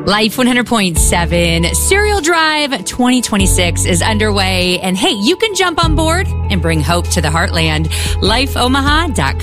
Life 100.7 Serial Drive 2026 is underway. And hey, you can jump on board and bring hope to the heartland. LifeOmaha.com.